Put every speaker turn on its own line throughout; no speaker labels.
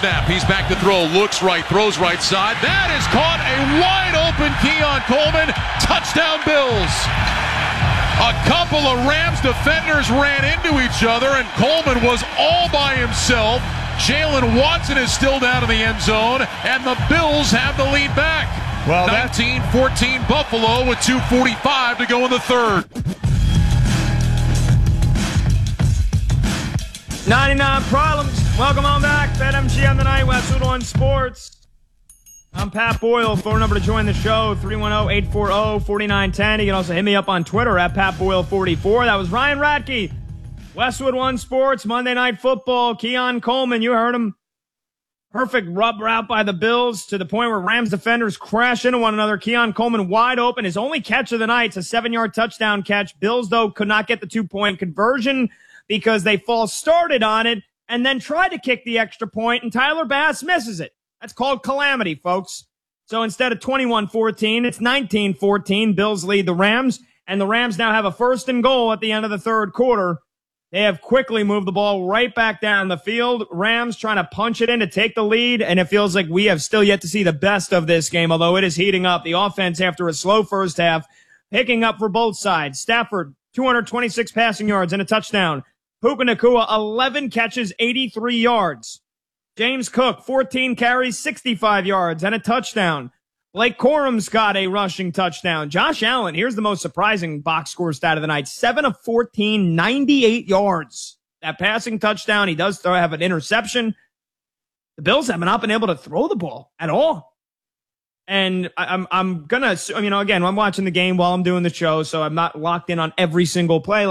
snap. He's back to throw. Looks right. Throws right side. That is caught. A wide open Keon Coleman. Touchdown Bills. A couple of Rams defenders ran into each other, and Coleman was all by himself. Jalen Watson is still down in the end zone, and the Bills have the lead back. Well, 19-14 Buffalo with 2:45 to go in the third.
99 Problems. Welcome on back. BetMGM on the night. Westwood One Sports. I'm Pat Boyle. Phone number to join the show, 310-840-4910. You can also hit me up on Twitter at PatBoyle44. That was Ryan Radke. Westwood One Sports, Monday Night Football. Keon Coleman, you heard him. Perfect rub route by the Bills to the point where Rams defenders crash into one another. Keon Coleman wide open. His only catch of the night. It's a 7-yard touchdown catch. Bills, though, could not get the 2-point conversion because they false started on it and then tried to kick the extra point, and Tyler Bass misses it. That's called calamity, folks. So instead of 21-14, it's 19-14. Bills lead the Rams, and the Rams now have a 1st and goal at the end of the third quarter. They have quickly moved the ball right back down the field. Rams trying to punch it in to take the lead, and it feels like we have still yet to see the best of this game, although it is heating up. The offense, after a slow first half, picking up for both sides. Stafford, 226 passing yards and a touchdown. Puka Nacua, 11 catches, 83 yards. James Cook, 14 carries, 65 yards and a touchdown. Blake Corum's got a rushing touchdown. Josh Allen, here's the most surprising box score stat of the night. 7 of 14, 98 yards. That passing touchdown, he does have an interception. The Bills have not been able to throw the ball at all. And I'm going to, again, I'm watching the game while I'm doing the show, so I'm not locked in on every single play.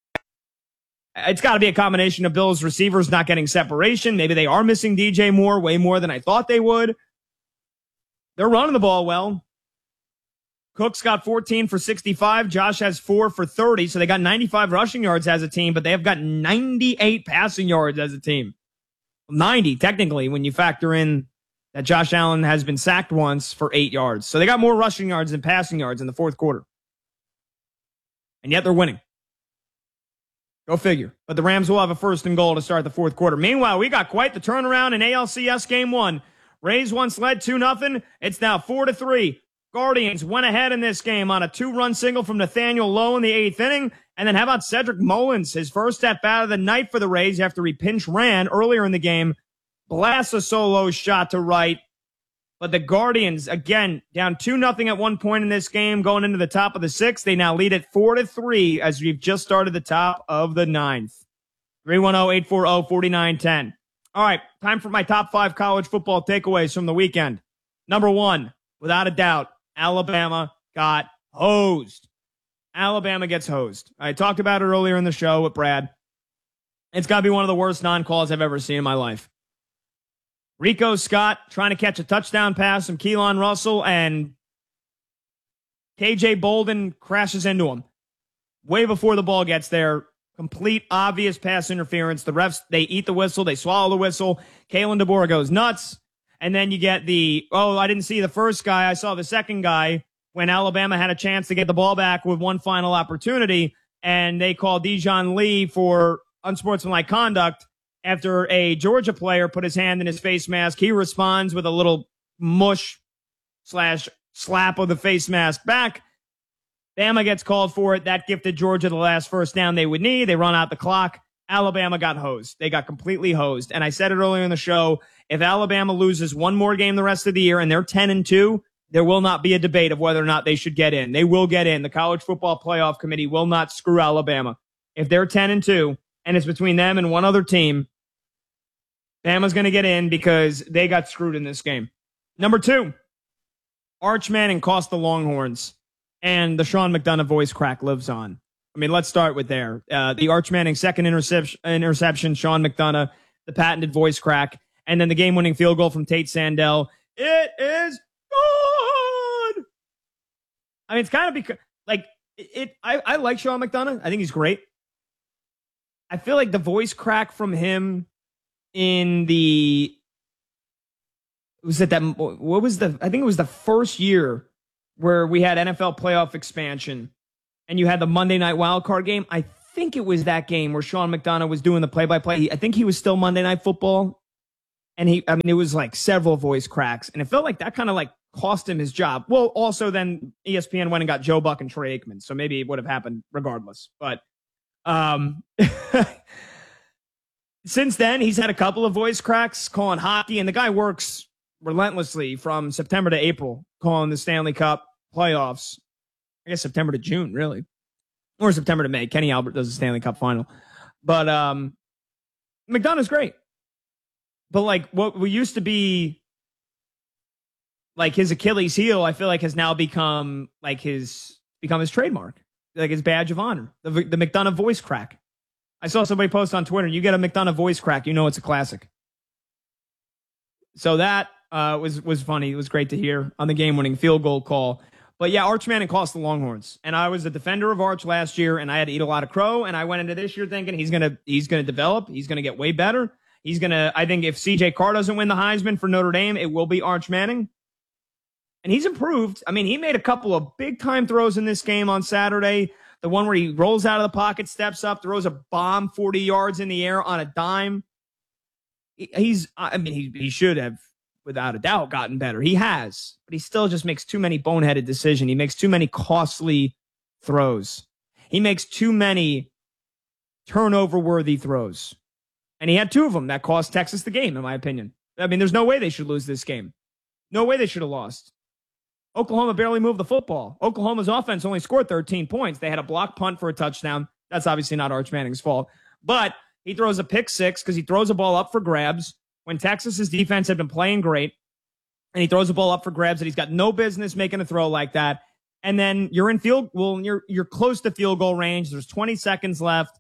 It's got to be a combination of Bills receivers not getting separation. Maybe they are missing DJ Moore way more than I thought they would. They're running the ball well. Cook's got 14 for 65. Josh has 4 for 30. So they got 95 rushing yards as a team, but they have got 98 passing yards as a team. 90, technically, when you factor in that Josh Allen has been sacked once for 8 yards. So they got more rushing yards than passing yards in the fourth quarter. And yet they're winning. Go figure. But the Rams will have a 1st and goal to start the fourth quarter. Meanwhile, we got quite the turnaround in ALCS Game 1. Rays once led 2-0. It's now 4-3. Guardians went ahead in this game on a 2-run single from Nathaniel Lowe in the 8th inning. And then how about Cedric Mullins, his first at-bat of the night for the Rays after he pinch ran earlier in the game. Blasts a solo shot to right. But the Guardians, again, down 2-0 at one point in this game, going into the top of the 6th. They now lead it 4-3 as we've just started the top of the 9th. 310-840-4910. All right, time for my top 5 college football takeaways from the weekend. Number 1, without a doubt, Alabama got hosed. Alabama gets hosed. I talked about it earlier in the show with Brad. It's got to be one of the worst non-calls I've ever seen in my life. Rico Scott trying to catch a touchdown pass from Keelan Russell, and KJ Bolden crashes into him. Way before the ball gets there, complete obvious pass interference. The refs, they eat the whistle, they swallow the whistle. Kalen DeBoer goes nuts. And then you get I didn't see the first guy, I saw the second guy when Alabama had a chance to get the ball back with one final opportunity, and they called Dijon Lee for unsportsmanlike conduct. After a Georgia player put his hand in his face mask, he responds with a little mush / slap of the face mask back. Bama gets called for it. That gifted Georgia the last first down they would need. They run out the clock. Alabama got hosed. They got completely hosed. And I said it earlier in the show, if Alabama loses one more game the rest of the year and they're 10-2, there will not be a debate of whether or not they should get in. They will get in. The College Football Playoff Committee will not screw Alabama. If they're 10-2 and it's between them and one other team, Bama's going to get in because they got screwed in this game. Number 2, Arch Manning cost the Longhorns, and the Sean McDonough voice crack lives on. I mean, let's start with there. The Arch Manning second interception, Sean McDonough, the patented voice crack, and then the game-winning field goal from Tate Sandell. It is good! I mean, it's kind of because, I like Sean McDonough. I think he's great. I feel like the voice crack from him in I think it was the first year where we had NFL playoff expansion and you had the Monday Night Wildcard game. I think it was that game where Sean McDonough was doing the play-by-play. I think he was still Monday Night Football And it was like several voice cracks, and it felt like that kind of like cost him his job. Well, also then ESPN went and got Joe Buck and Troy Aikman, so maybe it would have happened regardless. But since then, he's had a couple of voice cracks calling hockey, and the guy works relentlessly from September to April calling the Stanley Cup playoffs. I guess September to June, really, or September to May. Kenny Albert does the Stanley Cup final, but McDonough's great. But like what we used to be like his Achilles heel, I feel like has now become his trademark, like his badge of honor, the McDonough voice crack. I saw somebody post on Twitter, you get a McDonough voice crack, you know it's a classic. So that was funny. It was great to hear on the game-winning field goal call. But yeah, Arch Manning cost the Longhorns, and I was a defender of Arch last year, and I had to eat a lot of crow. And I went into this year thinking he's gonna develop, he's gonna get way better. I think if CJ Carr doesn't win the Heisman for Notre Dame, it will be Arch Manning. And he's improved. I mean, he made a couple of big-time throws in this game on Saturday. The one where he rolls out of the pocket, steps up, throws a bomb 40 yards in the air on a dime. He should have, without a doubt, gotten better. He has, but he still just makes too many boneheaded decisions. He makes too many costly throws. He makes too many turnover-worthy throws. And he had two of them that cost Texas the game, in my opinion. I mean, there's no way they should lose this game. No way they should have lost. Oklahoma barely moved the football. Oklahoma's offense only scored 13 points. They had a block punt for a touchdown. That's obviously not Arch Manning's fault. But he throws a pick six because he throws a ball up for grabs when Texas's defense had been playing great. And he throws a ball up for grabs that he's got no business making a throw like that. And then you're in you're close to field goal range. There's 20 seconds left.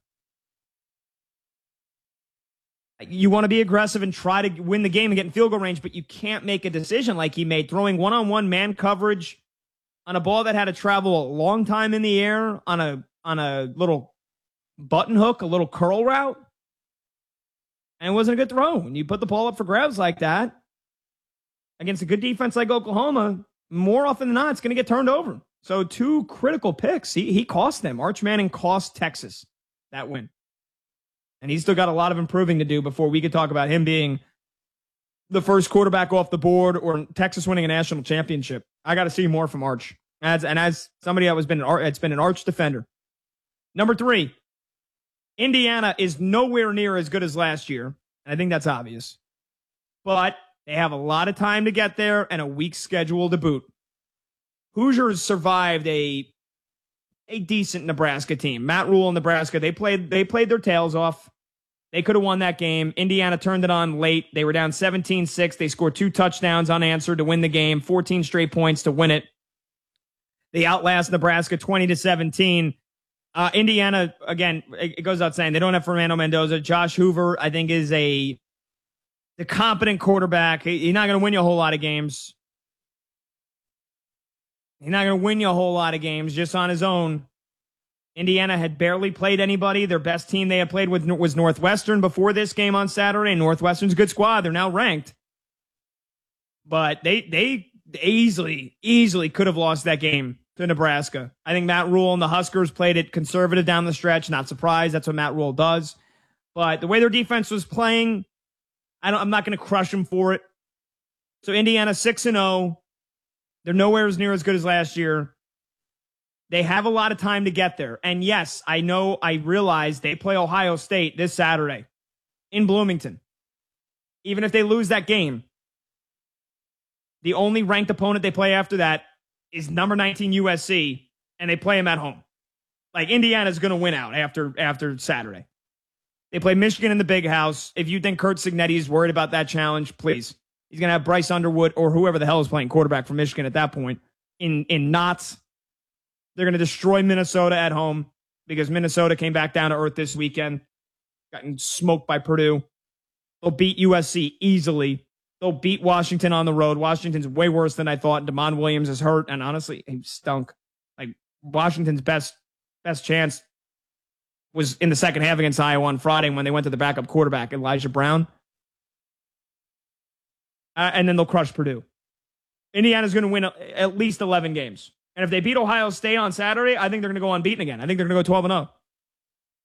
You want to be aggressive and try to win the game and get in field goal range, but you can't make a decision like he made, throwing one-on-one man coverage on a ball that had to travel a long time in the air on a little button hook, a little curl route. And it wasn't a good throw. When you put the ball up for grabs like that against a good defense like Oklahoma, more often than not, it's going to get turned over. So two critical picks. He cost them. Arch Manning cost Texas that win. And he's still got a lot of improving to do before we could talk about him being the first quarterback off the board or Texas winning a national championship. I got to see more from Arch. As somebody that it's been an Arch defender. Number 3, Indiana is nowhere near as good as last year. And I think that's obvious. But they have a lot of time to get there and a weak schedule to boot. Hoosiers survived a decent Nebraska team. Matt Rule in Nebraska, they played their tails off. They could have won that game. Indiana turned it on late. They were down 17-6. They scored 2 touchdowns unanswered to win the game, 14 straight points to win it. They outlast Nebraska 20-17. Indiana, again, it goes out saying they don't have Fernando Mendoza. Josh Hoover, I think, is the competent quarterback. He's not going to win you a whole lot of games. He's not going to win you a whole lot of games just on his own. Indiana had barely played anybody. Their best team they had played with was Northwestern before this game on Saturday. Northwestern's a good squad. They're now ranked. But they easily could have lost that game to Nebraska. I think Matt Rule and the Huskers played it conservative down the stretch. Not surprised. That's what Matt Rule does. But the way their defense was playing, I'm not going to crush them for it. So Indiana 6-0. They're nowhere as near as good as last year. They have a lot of time to get there. And yes, I realize they play Ohio State this Saturday in Bloomington. Even if they lose that game, the only ranked opponent they play after that is number 19 USC, and they play them at home. Like, Indiana's going to win out after Saturday. They play Michigan in the Big House. If you think Kurt Signetti is worried about that challenge, please. He's going to have Bryce Underwood or whoever the hell is playing quarterback for Michigan at that point in knots. They're going to destroy Minnesota at home because Minnesota came back down to earth this weekend, gotten smoked by Purdue. They'll beat USC easily. They'll beat Washington on the road. Washington's way worse than I thought. DeMond Williams is hurt, and honestly, he stunk. Like, Washington's best chance was in the second half against Iowa on Friday when they went to the backup quarterback, Elijah Brown. And then they'll crush Purdue. Indiana's going to win at least 11 games. And if they beat Ohio State on Saturday, I think they're going to go unbeaten again. I think they're going to go 12-0.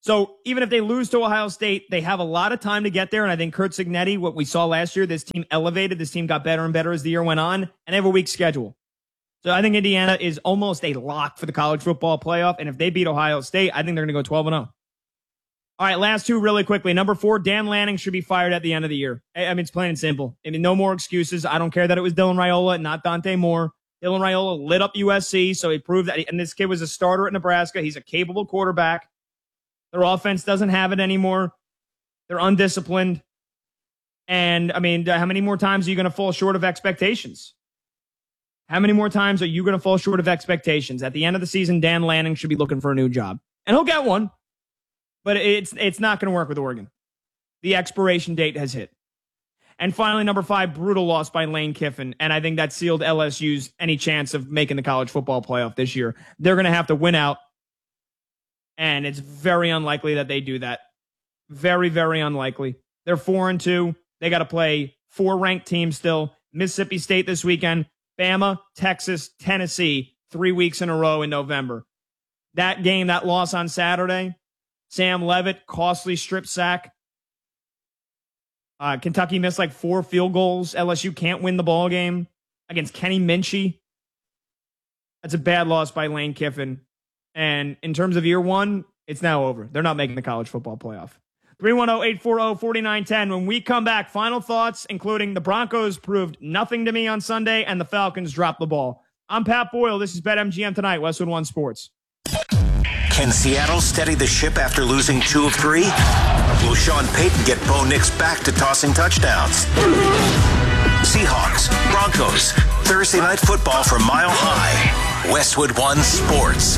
So even if they lose to Ohio State, they have a lot of time to get there. And I think Curt Cignetti, what we saw last year, this team elevated. This team got better and better as the year went on, and they have a weak schedule. So I think Indiana is almost a lock for the college football playoff. And if they beat Ohio State, I think they're going to go 12-0. All right, last two really quickly. Number 4, Dan Lanning should be fired at the end of the year. I mean, it's plain and simple. I mean, no more excuses. I don't care that it was Dylan Raiola and not Dante Moore. Dylan Raiola lit up USC, so he proved that. And this kid was a starter at Nebraska. He's a capable quarterback. Their offense doesn't have it anymore. They're undisciplined. And, I mean, how many more times are you going to fall short of expectations? How many more times are you going to fall short of expectations? At the end of the season, Dan Lanning should be looking for a new job. And he'll get one. But it's not going to work with Oregon. The expiration date has hit. And finally, number 5, brutal loss by Lane Kiffin. And I think that sealed LSU's any chance of making the college football playoff this year. They're going to have to win out. And it's very unlikely that they do that. Very, very unlikely. They're 4-2. They got to play 4 ranked teams still. Mississippi State this weekend. Bama, Texas, Tennessee, 3 weeks in a row in November. That game, that loss on Saturday, Sam Leavitt, costly strip sack. Kentucky missed like 4 field goals. LSU can't win the ball game against Kenny Minchey. That's a bad loss by Lane Kiffin. And in terms of year one, it's now over. They're not making the college football playoff. 310-840-4910. When we come back, final thoughts, including the Broncos proved nothing to me on Sunday and the Falcons dropped the ball. I'm Pat Boyle. This is BetMGM Tonight, Westwood One Sports.
Can Seattle steady the ship after losing 2 of 3? Will Sean Payton get Bo Nix back to tossing touchdowns? Seahawks, Broncos, Thursday Night Football from Mile High. Westwood One Sports.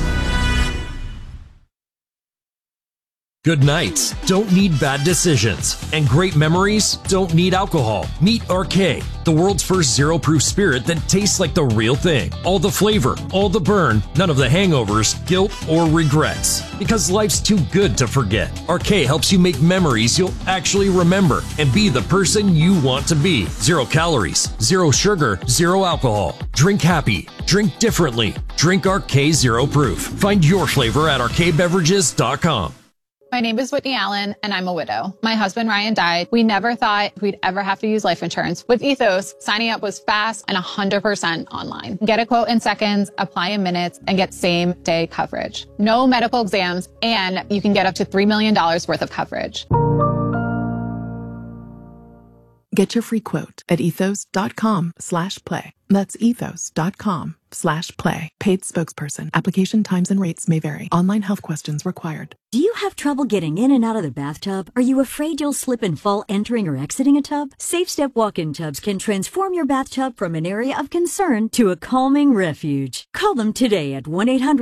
Good nights don't need bad decisions, and great memories don't need alcohol. Meet RK, the world's first zero-proof spirit that tastes like the real thing. All the flavor, all the burn, none of the hangovers, guilt, or regrets. Because life's too good to forget. RK helps you make memories you'll actually remember and be the person you want to be. 0 calories, 0 sugar, 0 alcohol. Drink happy. Drink differently. Drink RK Zero Proof. Find your flavor at rkbeverages.com.
My name is Whitney Allen, and I'm a widow. My husband, Ryan, died. We never thought we'd ever have to use life insurance. With Ethos, signing up was fast and 100% online. Get a quote in seconds, apply in minutes, and get same-day coverage. No medical exams, and you can get up to $3 million worth of coverage.
Get your free quote at ethos.com/play. That's ethos.com/play. Paid spokesperson. Application times and rates may vary. Online health questions required.
Do you have trouble getting in and out of the bathtub? Are you afraid you'll slip and fall entering or exiting a tub? Safe Step walk-in tubs can transform your bathtub from an area of concern to a calming refuge. Call them today at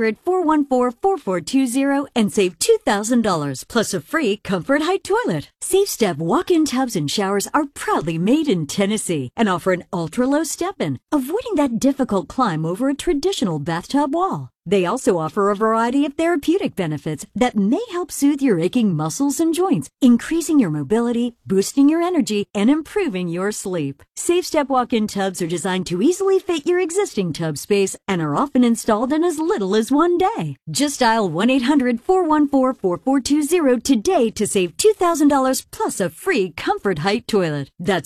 1-800-414-4420 and save $2,000 plus a free Comfort Height toilet. Safe Step walk-in tubs and showers are proudly made in Tennessee and offer an ultra-low step-in, avoiding that difficult climb over a traditional bathtub wall. They also offer a variety of therapeutic benefits that may help soothe your aching muscles and joints, increasing your mobility, boosting your energy, and improving your sleep. Safe Step walk-in tubs are designed to easily fit your existing tub space and are often installed in as little as 1 day. Just dial 1-800-414-4420 today to save $2,000 plus a free Comfort Height toilet. That's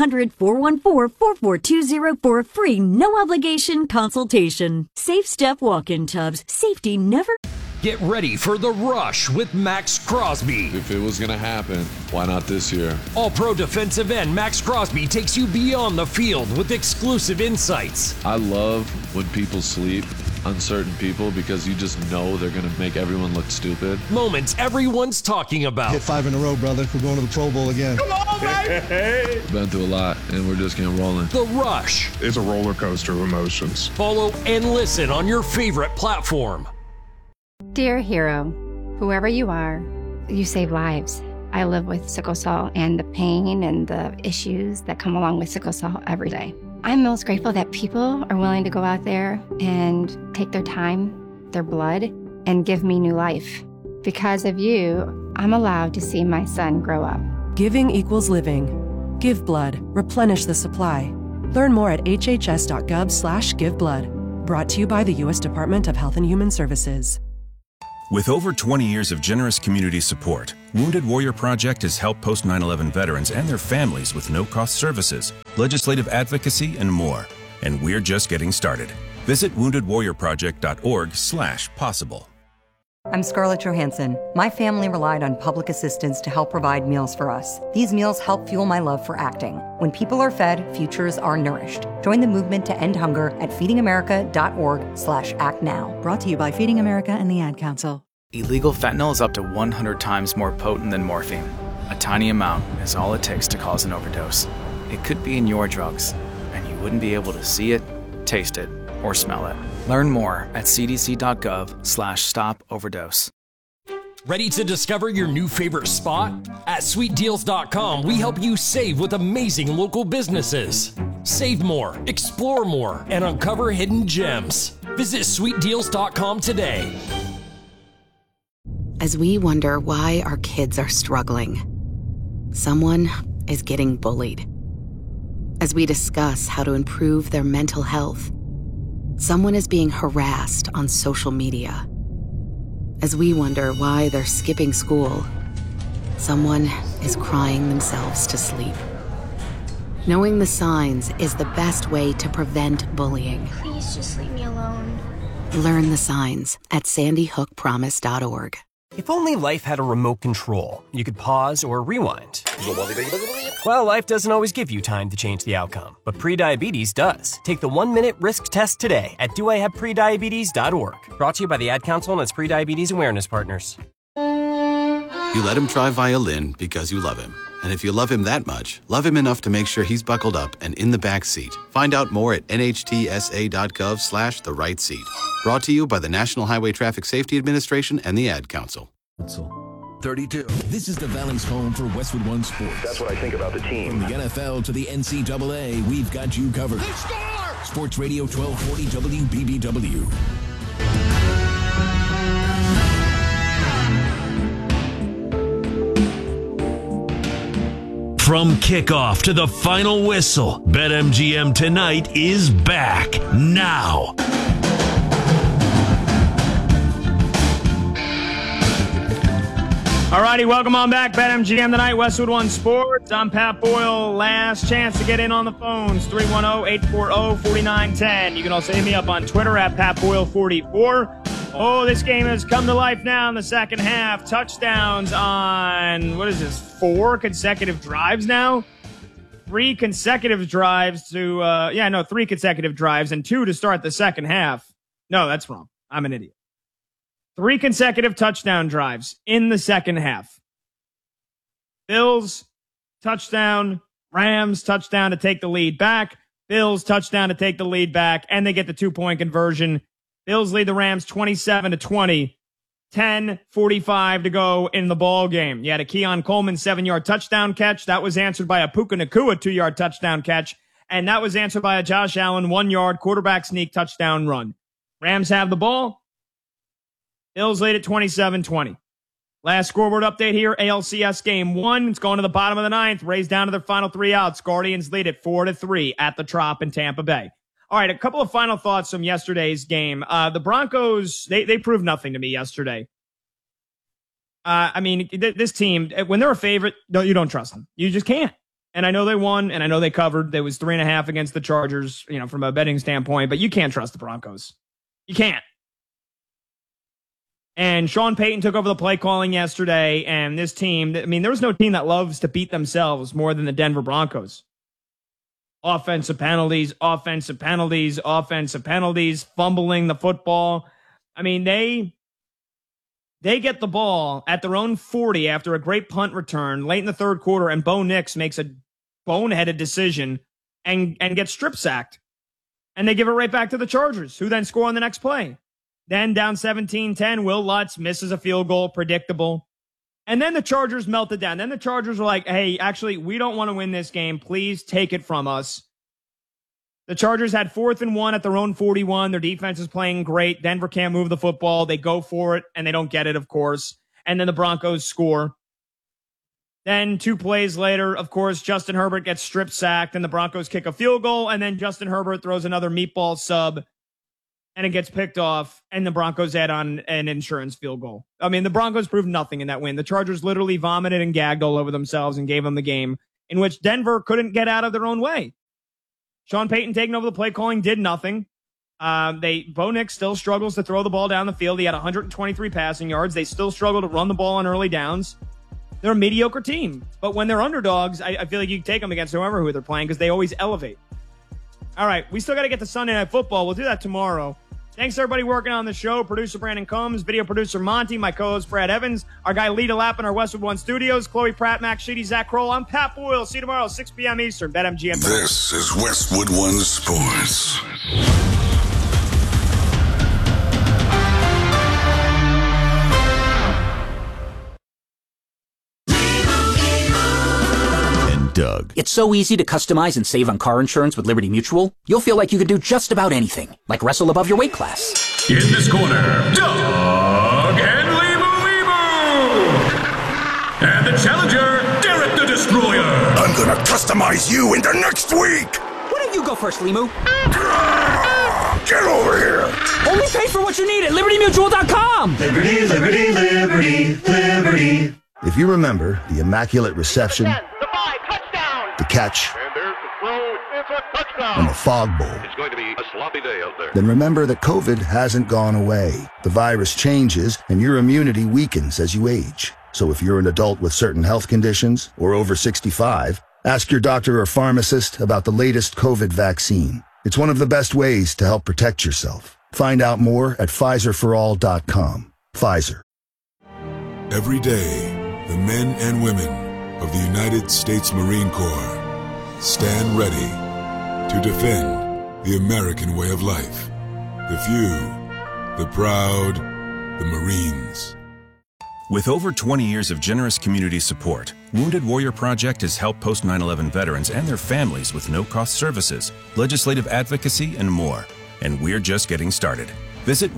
1-800-414-4420 for a free, no-obligation consultation. Safe Step walk-in tubs. Safety never...
Get ready for The Rush with Max Crosby.
If it was going to happen, why not this year?
All-pro defensive end Max Crosby takes you beyond the field with exclusive insights.
I love when people sleep on certain people because you just know they're going to make everyone look stupid.
Moments everyone's talking about.
Hit 5 in a row, brother. We're going to the Pro Bowl again.
Come on, baby!
Been through a lot, and we're just getting rolling.
The Rush.
It's a roller coaster of emotions.
Follow and listen on your favorite platform.
Dear hero, whoever you are, you save lives. I live with sickle cell and the pain and the issues that come along with sickle cell every day. I'm most grateful that people are willing to go out there and take their time, their blood, and give me new life. Because of you, I'm allowed to see my son grow up.
Giving equals living. Give blood. Replenish the supply. Learn more at hhs.gov/giveblood. Brought to you by the U.S. Department of Health and Human Services.
With over 20 years of generous community support, Wounded Warrior Project has helped post 9/11 veterans and their families with no-cost services, legislative advocacy, and more. And we're just getting started. Visit woundedwarriorproject.org/possible.
I'm Scarlett Johansson. My family relied on public assistance to help provide meals for us. These meals help fuel my love for acting. When people are fed, futures are nourished. Join the movement to end hunger at feedingamerica.org/actnow.
Brought to you by Feeding America and the Ad Council.
Illegal fentanyl is up to 100 times more potent than morphine. A tiny amount is all it takes to cause an overdose. It could be in your drugs, and you wouldn't be able to see it, taste it, or smell it. Learn more at cdc.gov/stop-overdose.
Ready to discover your new favorite spot? At sweetdeals.com, we help you save with amazing local businesses. Save more, explore more, and uncover hidden gems. Visit sweetdeals.com today.
As we wonder why our kids are struggling, someone is getting bullied. As we discuss how to improve their mental health, someone is being harassed on social media. As we wonder why they're skipping school, someone is crying themselves to sleep. Knowing the signs is the best way to prevent bullying.
Please just leave me alone.
Learn the signs at sandyhookpromise.org.
If only life had a remote control, you could pause or rewind. Well, life doesn't always give you time to change the outcome, but prediabetes does. Take the 1-minute risk test today at doihaveprediabetes.org. Brought to you by the Ad Council and its prediabetes awareness partners.
You let him try violin because you love him. And if you love him that much, love him enough to make sure he's buckled up and in the back seat. Find out more at nhtsa.gov/the right seat. Brought to you by the National Highway Traffic Safety Administration and the Ad Council.
32. This is the Valley's home for Westwood One Sports.
That's what I think about the team.
From the NFL to the NCAA, we've got you covered.
They score!
Sports Radio 1240 WBBW.
From kickoff to the final whistle, BetMGM Tonight is back now.
Alrighty, welcome on back. BetMGM Tonight, Westwood One Sports. I'm Pat Boyle. Last chance to get in on the phones, 310-840-4910. You can also hit me up on Twitter at PatBoyle44. Oh, this game has come to life now in the second half. Touchdowns on, 4 consecutive drives now? 3 consecutive drives to, 3 consecutive drives and 2 to start the second half. No, that's wrong. I'm an idiot. 3 consecutive touchdown drives in the second half. Bills, touchdown. Rams, touchdown to take the lead back. Bills, touchdown to take the lead back. And they get the 2-point conversion. Bills lead the Rams 27-20. 10:45 to go in the ball game. You had a Keon Coleman 7-yard touchdown catch. That was answered by a Puka Nacua 2-yard touchdown catch. And that was answered by a Josh Allen 1-yard quarterback sneak touchdown run. Rams have the ball. Bills lead at 27-20. Last scoreboard update here, ALCS game 1. It's going to the bottom of the 9th. Rays down to their final 3 outs. Guardians lead at 4-3 at the Trop in Tampa Bay. All right, a couple of final thoughts from yesterday's game. The Broncos, they proved nothing to me yesterday. This team, when they're a favorite, you don't trust them. You just can't. And I know they won, and I know they covered. There was 3.5 against the Chargers, from a betting standpoint, but you can't trust the Broncos. You can't. And Sean Payton took over the play calling yesterday, and this team, there was no team that loves to beat themselves more than the Denver Broncos. Offensive penalties, fumbling the football. They get the ball at their own 40 after a great punt return late in the third quarter, and Bo Nix makes a boneheaded decision and gets strip sacked. And they give it right back to the Chargers, who then score on the next play. Then down 17-10, Will Lutz misses a field goal, predictable. And then the Chargers melted down. Then the Chargers were like, hey, actually, we don't want to win this game. Please take it from us. The Chargers had 4th and 1 at their own 41. Their defense is playing great. Denver can't move the football. They go for it, and they don't get it, of course. And then the Broncos score. Then 2 plays later, of course, Justin Herbert gets strip sacked, and the Broncos kick a field goal, and then Justin Herbert throws another meatball sub and it gets picked off, and the Broncos add on an insurance field goal. I mean, the Broncos proved nothing in that win. The Chargers literally vomited and gagged all over themselves and gave them the game in which Denver couldn't get out of their own way. Sean Payton taking over the play calling did nothing. Bo Nix still struggles to throw the ball down the field. He had 123 passing yards. They still struggle to run the ball on early downs. They're a mediocre team. But when they're underdogs, I feel like you can take them against whoever they're playing because they always elevate. All right, we still got to get to Sunday Night Football. We'll do that tomorrow. Thanks, everybody working on the show. Producer Brandon Combs, video producer Monty, my co-host Brad Evans, our guy Lita Lapp in our Westwood One studios, Chloe Pratt, Max Sheedy, Zach Kroll. I'm Pat Boyle. See you tomorrow, 6 p.m. Eastern. BetMGM.
This is Westwood One Sports.
Doug. It's so easy to customize and save on car insurance with Liberty Mutual. You'll feel like you can do just about anything, like wrestle above your weight class.
In this corner, Doug and Leemu. And the challenger, Derek the Destroyer. I'm gonna customize you into next week.
Why don't you go first, Leemu?
Get over here.
Only pay for what you need at LibertyMutual.com.
Liberty, liberty, liberty, liberty. If you remember the immaculate reception, the catch, and the fog bowl.
It's going to be a sloppy day out there.
Then remember that COVID hasn't gone away. The virus changes, and your immunity weakens as you age. So if you're an adult with certain health conditions or over 65, ask your doctor or pharmacist about the latest COVID vaccine. It's one of the best ways to help protect yourself. Find out more at PfizerForAll.com. Pfizer.
Every day, the men and women of the United States Marine Corps stand ready to defend the American way of life. The few, the proud, the Marines.
With over 20 years of generous community support, Wounded Warrior Project has helped post 9/11 veterans and their families with no-cost services, legislative advocacy, and more. And we're just getting started. Visit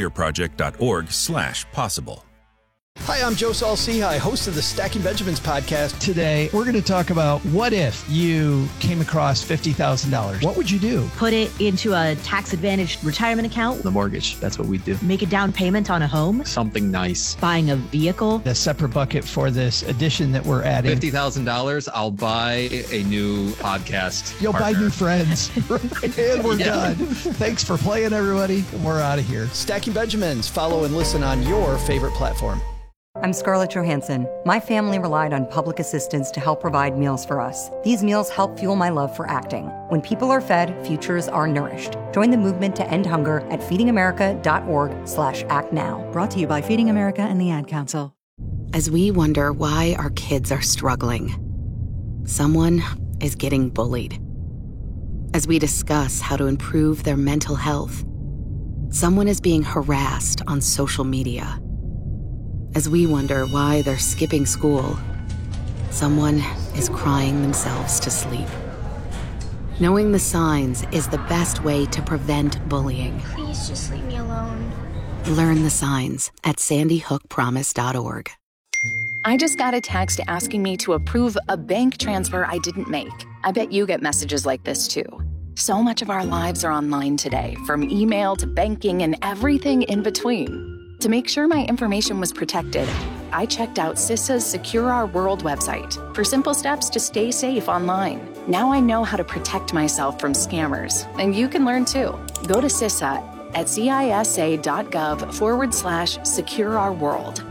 woundedwarriorproject.org/possible.
Hi, I'm Joe Saul-Sehy, host of the Stacking Benjamins podcast.
Today, we're going to talk about what if you came across $50,000? What would you do?
Put it into a tax-advantaged retirement account.
The mortgage, that's what we do.
Make a down payment on a home.
Something nice.
Buying a vehicle.
A separate bucket for this addition that we're adding.
$50,000, I'll buy a new podcast
You'll
partner.
buy new friends. And we're done. Thanks for playing, everybody. And we're out of here.
Stacking Benjamins. Follow and listen on your favorite platform.
I'm Scarlett Johansson. My family relied on public assistance to help provide meals for us. These meals help fuel my love for acting. When people are fed, futures are nourished. Join the movement to end hunger at feedingamerica.org/actnow.
Brought to you by Feeding America and the Ad Council.
As we wonder why our kids are struggling, someone is getting bullied. As we discuss how to improve their mental health, someone is being harassed on social media. As we wonder why they're skipping school, someone is crying themselves to sleep. Knowing the signs is the best way to prevent bullying.
Please just leave me alone.
Learn the signs at sandyhookpromise.org.
I just got a text asking me to approve a bank transfer I didn't make. I bet you get messages like this too. So much of our lives are online today, from email to banking and everything in between. To make sure my information was protected, I checked out CISA's Secure Our World website for simple steps to stay safe online. Now I know how to protect myself from scammers, and you can learn too. Go to CISA at cisa.gov/Secure Our World.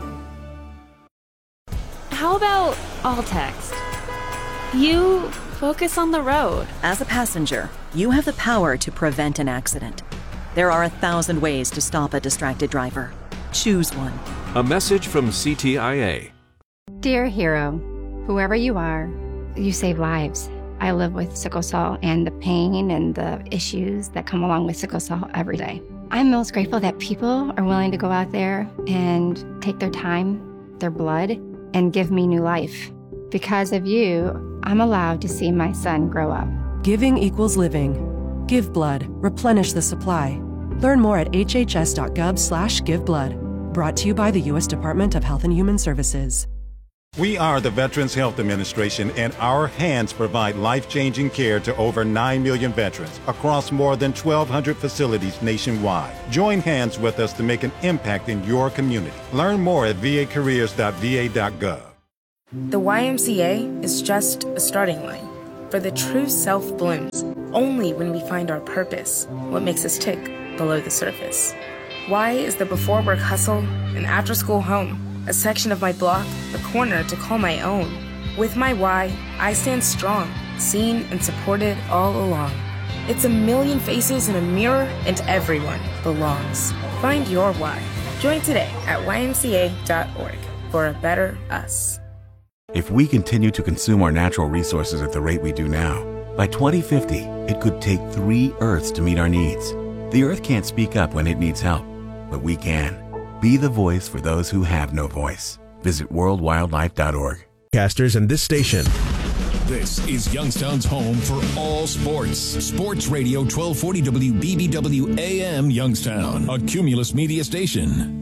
How about all text? You focus on the road.
As a passenger, you have the power to prevent an accident. There are 1,000 ways to stop a distracted driver. Choose one.
A message from CTIA.
Dear hero, whoever you are, you save lives. I live with sickle cell and the pain and the issues that come along with sickle cell every day. I'm most grateful that people are willing to go out there and take their time, their blood, and give me new life. Because of you, I'm allowed to see my son grow up.
Giving equals living. Give blood. Replenish the supply. Learn more at hhs.gov/giveblood. Brought to you by the U.S. Department of Health and Human Services.
We are the Veterans Health Administration, and our hands provide life-changing care to over 9 million veterans across more than 1,200 facilities nationwide. Join hands with us to make an impact in your community. Learn more at vacareers.va.gov.
The YMCA is just a starting line, for the true self blooms only when we find our purpose, what makes us tick below the surface. Y is the before work hustle and after school home, a section of my block, a corner to call my own. With my Y, I stand strong, seen and supported all along. It's a million faces in a mirror, and everyone belongs. Find your Y. Join today at ymca.org for a better us.
If we continue to consume our natural resources at the rate we do now, by 2050, it could take 3 Earths to meet our needs. The Earth can't speak up when it needs help, but we can. Be the voice for those who have no voice. Visit worldwildlife.org.
Casters and this station.
This is Youngstown's home for all sports. Sports Radio 1240 WBBW AM Youngstown, a Cumulus Media station.